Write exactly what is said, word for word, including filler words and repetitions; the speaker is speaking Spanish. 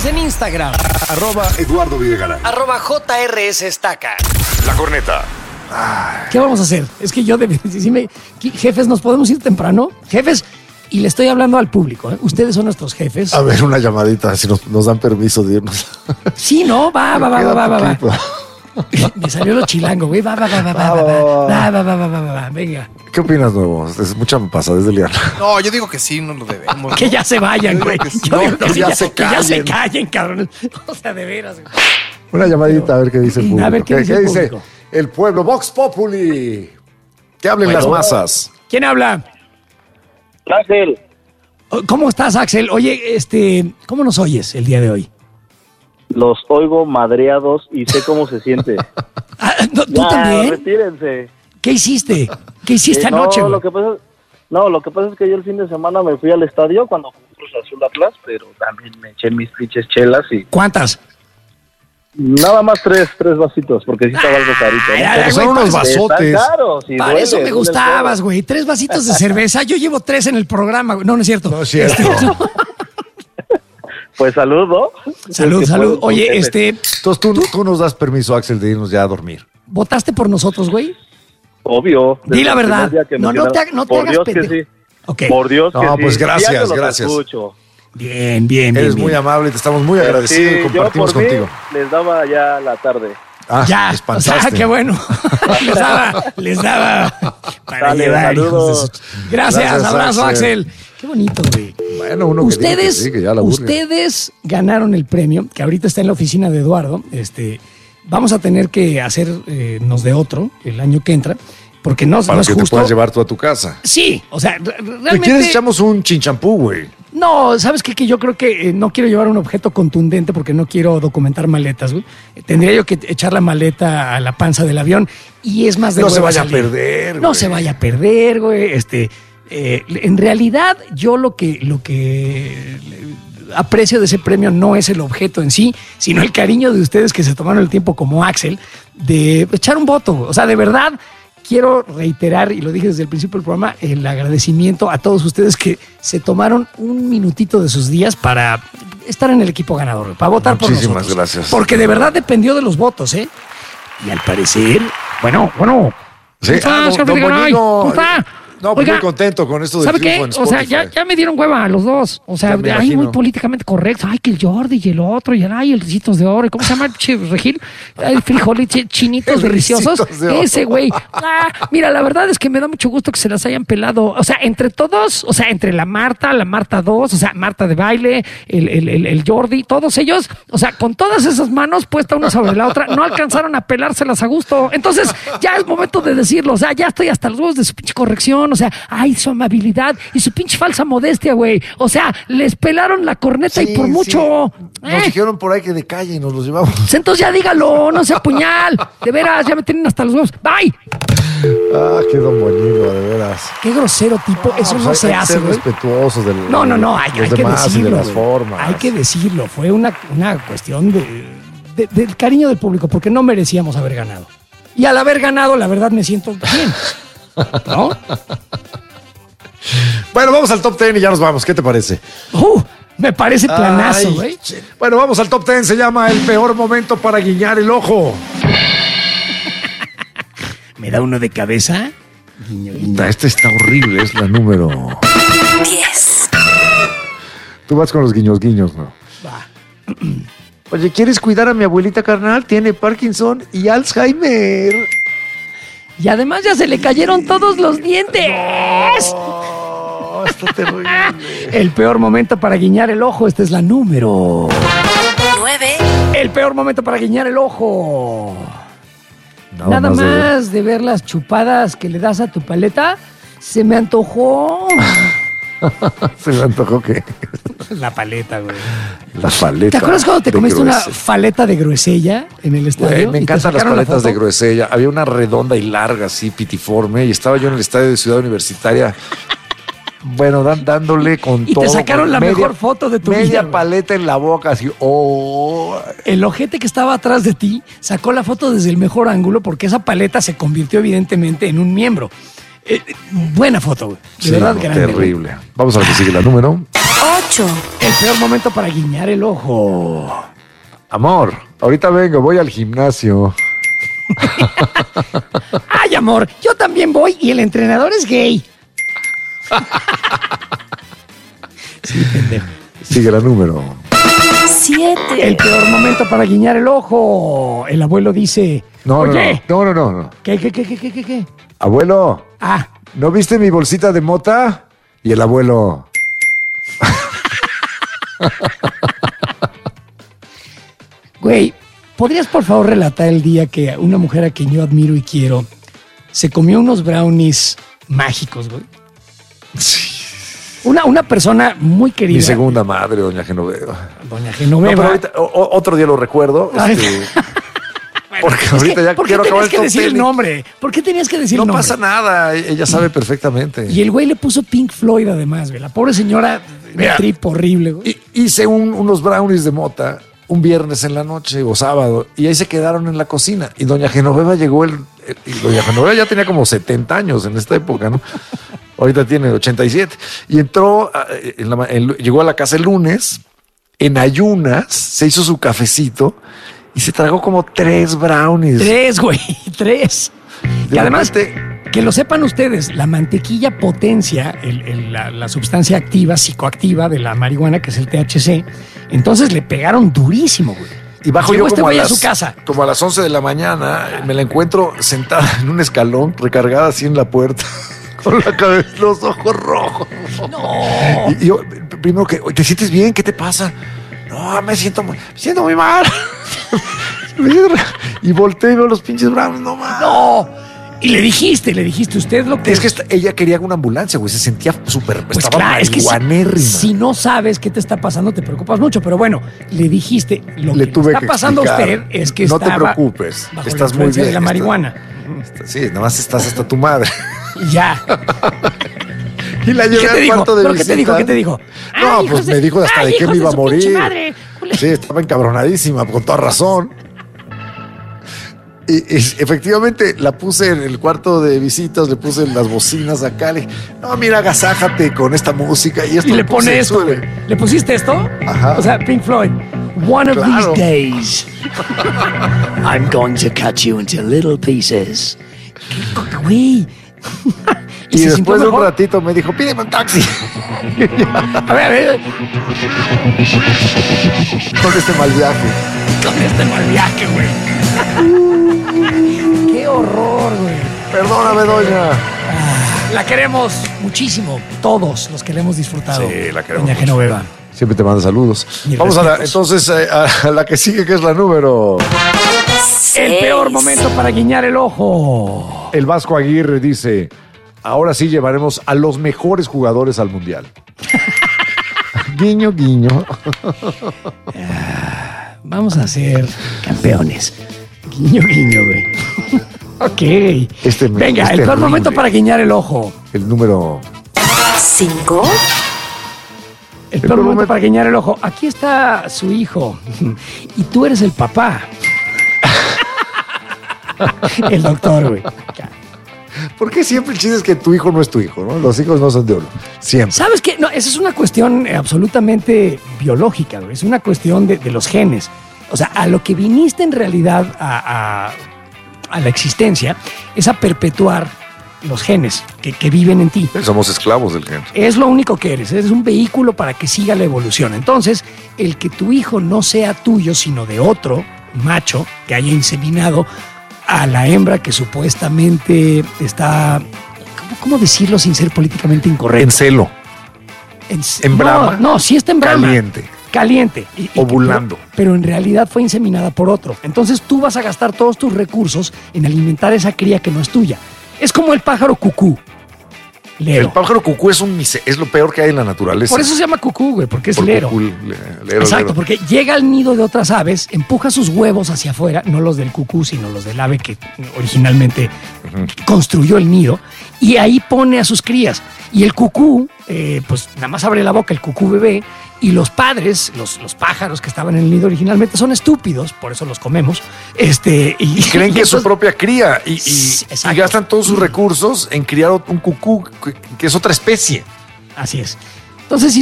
Síguenos en Instagram. Arroba Eduardo Videgaray. Arroba J R S Estaca. La Corneta. ¿Qué vamos a hacer? Es que yo, de, si me, jefes, ¿nos podemos ir temprano? Jefes, y le estoy hablando al público, ¿eh? Ustedes son nuestros jefes. A ver, una llamadita, si nos, nos dan permiso de irnos. Sí, ¿no? Va, va, va, va, va, va, va. Me salió lo chilango, güey. Va, va, va, va, va, va, va, va, va, va, va, va, venga. ¿Qué opinas, nuevo? Es mucha pasadez de liana. No, yo digo que sí, no lo debemos. Que ya se vayan, güey. Yo digo que No, sí, ya ya, se que ya se callen. callen, cabrón. O sea, de veras, güey. Una llamadita a ver qué dice el público. A ver qué dice el público. El pueblo? Vox Populi. Que hablen Bueno. las masas. ¿Quién habla? Axel, ¿Cómo estás, Axel? Oye, este, ¿cómo nos oyes el día de hoy? los oigo madreados y sé cómo se siente. Ah, ¿tú Ya, también? retírense. ¿Qué hiciste? ¿Qué hiciste Eh, anoche, no, güey? lo que pasa, no, lo que pasa es que yo el fin de semana me fui al estadio cuando jugó Cruz Azul Atlas, pero también me eché mis pinches chelas y ¿Cuántas? nada más tres, tres vasitos, porque sí estaba algo carito. Ay, ¿no? ay, Pero son güey, unos para- vasotes. Están caros y Para duele, eso me duele el gustabas, codo. güey. Tres vasitos de cerveza. Yo llevo tres en el programa, güey. No, no es cierto. No es cierto. Este, Pues saludo. salud, Es que salud. puedo, Oye, jefe. este, Entonces tú, tú nos das permiso, Axel, de irnos ya a dormir. ¿votaste por nosotros, güey? Obvio. Di desde la el primer verdad. día que No, no te mencionaron. ha- no te Por hagas Dios que pendejo. sí. Ok. Por Dios que No, sí. pues gracias, Diario los gracias. escucho. Bien, bien, bien. Eres bien. muy amable, te estamos muy Sí, agradecidos y yo compartimos por mí contigo. les daba ya la tarde. Ah, Ya, te o espantaste. sea, qué bueno. les daba, les daba para Dale, llevar. hijos de saludos. su- Gracias, Gracias, abrazo, Axel. Axel. Qué bonito, güey. Bueno, uno que diga que Ustedes, sí, que ya la burla. ustedes ganaron el premio, que ahorita está en la oficina de Eduardo. Este, vamos a tener que hacernos de otro el año que entra, porque no, Para no es que te justo. puedas llevar tú a tu casa. Sí, o sea, re- Si realmente. quieres, echamos un chinchampú, güey. No, ¿sabes qué? Que yo creo que eh, no quiero llevar un objeto contundente porque no quiero documentar maletas, güey. Eh, Tendría yo que echar la maleta a la panza del avión y es más de No se hueva vaya a salir. perder, No güey. se vaya a perder, güey. Este, eh, en realidad, yo lo que, lo que aprecio de ese premio no es el objeto en sí, sino el cariño de ustedes que se tomaron el tiempo como Axel de echar un voto. O sea, de verdad, quiero reiterar, y lo dije desde el principio del programa, el agradecimiento a todos ustedes que se tomaron un minutito de sus días para estar en el equipo ganador, para votar por nosotros. Muchísimas gracias. Porque de verdad dependió de los votos, ¿eh? Y al parecer, bueno, bueno. Sí, ¿Cómo está, ah, don- señor don Videgaray? Boñino, ¿Cómo está? No, pues Oiga, muy contento con esto del ¿sabe triunfo qué? en O sea, Spotify. ya, ya me dieron hueva a los dos. O sea, Ya me ahí imagino. muy políticamente correcto. Ay, que el Jordi y el otro, y el, ay, el ricitos de oro. ¿Y ¿Cómo se llama el che, Regil? Ay, frijoles chi- chinitos El deliciosos. Ricitos de Oro. Ese güey. Ah, mira, la verdad es que me da mucho gusto que se las hayan pelado. O sea, entre todos, o sea, entre la Marta, la Marta dos, o sea, Marta de baile, el, el, el, el Jordi, todos ellos, o sea, con todas esas manos puestas una sobre la otra, no alcanzaron a pelárselas a gusto. Entonces, ya es momento de decirlo. O sea, ya estoy hasta los huevos de su pinche corrección. O sea, ay, su amabilidad y su pinche falsa modestia, güey. O sea, les pelaron la corneta y Sí, por sí. mucho. Nos ¿Eh? dijeron por ahí que de calle y nos los llevamos. Pues entonces ya dígalo, no sea puñal. De veras, ya me tienen hasta los huevos. Bye. Ah, qué don Boñino, de veras. Qué grosero tipo. Eso no Pues se hay que hace, ser güey. respetuosos del, No, no, no, hay, de los hay que demás y decirlo. de las güey. formas. Hay que decirlo. Fue una, una cuestión de, de- del cariño del público, porque no merecíamos haber ganado. Y al haber ganado, la verdad, me siento bien. ¿No? Bueno, vamos al top ten y ya nos vamos. ¿Qué te parece? Uh, me parece planazo, Ay, güey. che. Bueno, vamos al top ten. Se llama El peor momento para guiñar el ojo. ¿Me da uno de cabeza? Guiño, guiño. Este está horrible, es la número diez. Tú vas con los guiños guiños, ¿no? Va. Oye, ¿quieres cuidar a mi abuelita carnal? Tiene Parkinson y Alzheimer. Y además ya se le cayeron todos los dientes. Oh, está terrible. El peor momento para guiñar el ojo. Esta es la número. nueve. El peor momento para guiñar el ojo. Nada Nada más más, de- de... ver las chupadas que le das a tu paleta, se me antojó. Se me antojó que La paleta, güey. la paleta. ¿Te acuerdas cuando te de comiste una gruesella. faleta de gruesella en el estadio? Güey, y me te encantan las sacaron la paletas de foto? gruesella. Había una redonda y larga, así, pitiforme, y estaba yo en el estadio de Ciudad Universitaria. Bueno, dan- dándole con Y todo. te sacaron con la mejor foto de tu media vida, güey. paleta en la boca, así. Oh. El ojete que estaba atrás de ti sacó la foto desde el mejor ángulo porque esa paleta se convirtió evidentemente en un miembro. Eh, eh, buena foto, güey. De Sí, verdad, no, grande. güey. terrible. Vamos a ver si sigue la número. ocho. El peor momento para guiñar el ojo. Amor, ahorita vengo, voy al gimnasio. Ay, amor, yo también voy y el entrenador es gay. Sí, pendejo. Sigue la número. siete. El peor momento para guiñar el ojo. El abuelo dice, No, oye, no, no, no, no, no. ¿qué, qué, qué, qué, qué, qué, qué? Abuelo, Ah, ¿no viste mi bolsita de mota? Y el abuelo, güey, ¿podrías por favor relatar el día que una mujer a quien yo admiro y quiero se comió unos brownies mágicos, güey? Una, una persona muy querida. mi segunda madre, doña Genoveva. Doña No, Genoveva. pero ahorita, o- o- otro día lo recuerdo. Ay. este, Bueno, porque es ahorita que, ya ¿por qué quiero acabar tenías el que top decir el ten? nombre? ¿Por qué tenías que decir no el nombre? pasa nada, ella sabe perfectamente. Y el güey le puso Pink Floyd además, güey. La pobre señora, Mira, un trip horrible, güey. Y- hice un- unos brownies de mota un viernes en la noche o sábado y ahí se quedaron en la cocina. Y doña Genoveva llegó, el, el- y doña Genoveva ya tenía como setenta años en esta época, ¿no? Ahorita tiene ochenta y siete. Y entró, a- en la ma- en- llegó a la casa el lunes, en ayunas, se hizo su cafecito y se tragó como tres brownies. Tres, güey, tres. De Y además, repente- que lo sepan ustedes, la mantequilla potencia el- el- la, la sustancia activa, psicoactiva de la marihuana, que es el T H C. Entonces le pegaron durísimo, güey. Y bajo Llegó yo este como, a güey a las, su casa. como a las once de la mañana, me la encuentro sentada en un escalón, recargada así en la puerta, con la cabeza, los ojos rojos. No. Y, y yo, primero que, "Oye, ¿te sientes bien? ¿Qué te pasa? No, me siento muy, me siento muy mal. Y volteé y veo los pinches brownies, no mames. No. Y le dijiste, le dijiste usted lo que Es que esta- ella quería una ambulancia, güey. Se sentía súper, Pues estaba claro, es que si, marihuanérrima. si no sabes qué te está pasando, te preocupas mucho. Pero bueno, le dijiste, lo Le que tuve está que pasando a explicar. usted es que No te estaba preocupes, bajo estás la muy influencia bien, de la estás- marihuana. Sí, nada más estás hasta tu madre. Y ya. Y la llevé ¿Qué te al dijo? cuarto de ¿Pero qué te visita. dijo? ¿Qué te dijo? No, Ay, pues hijos me de- dijo hasta ay, de qué hijos me iba a su pinche morir. madre. Sí, estaba encabronadísima, con toda razón. Y, y efectivamente la puse en el cuarto de visitas, le puse las bocinas acá. Le dije, no, mira, agasájate con esta música. Y, esto Y le lo puse, pone esto, sube. güey. ¿Le pusiste esto? Ajá. O sea, Pink Floyd. One of Claro. these days, I'm going to cut you into little pieces. ¿Qué, güey? Y, se después sintió de un mejor? ratito me dijo, pídeme un taxi. A ver, a ver, Con este mal viaje. con este mal viaje, güey. Qué horror, güey. Perdóname, doña. La queremos muchísimo. Todos los que le hemos disfrutado. Sí, la queremos Doña mucho. Genoveva. Siempre te manda saludos. Mis Vamos a la, respetos. entonces eh, a la que sigue, que es la número. El peor momento para guiñar el ojo. El Vasco Aguirre dice, ahora sí llevaremos a los mejores jugadores al Mundial. Guiño, guiño. Vamos a ser campeones. Guiño, guiño, güey. Ok. Este me- Venga, es el peor terrible. momento para guiñar el ojo. El número... cinco. El peor peor momento momento- para guiñar el ojo. Aquí está su hijo. Y tú eres el papá. El doctor, güey. ¿Por qué siempre el chiste es que tu hijo no es tu hijo, no? Los hijos no son de oro. Siempre. ¿Sabes qué? No, esa es una cuestión eh, absolutamente biológica, güey. Es una cuestión de, de los genes. O sea, a lo que viniste en realidad a, a- a la existencia es a perpetuar los genes que, que viven en ti. Somos esclavos del género. Es lo único que eres. Eres un vehículo para que siga la evolución. Entonces, el que tu hijo no sea tuyo, sino de otro macho que haya inseminado a la hembra que supuestamente está... ¿Cómo, cómo decirlo sin ser políticamente incorrecto? En celo. En, en brama. No, no, sí está en brama. Caliente. Caliente. Y- y- Ovulando. Pero, pero en realidad fue inseminada por otro. Entonces tú vas a gastar todos tus recursos en alimentar esa cría que no es tuya. Es como el pájaro cucú. Lero. El pájaro cucú es, un, mise- es lo peor que hay en la naturaleza. Por eso se llama cucú, güey, porque es Por lero. cucú, le- lero, Exacto, lero. porque llega al nido de otras aves, empuja sus huevos hacia afuera, no los del cucú, sino los del ave que originalmente construyó el nido, y ahí pone a sus crías. Y el cucú, eh, pues nada más abre la boca el cucú bebé, y los padres, los, los pájaros que estaban en el nido originalmente, son estúpidos, por eso los comemos. Este, y, Y creen que es su entonces- propia cría y, y- Sí, exacto. y gastan todos sus recursos en criar un cucú que, que es otra especie. Así es. Entonces, si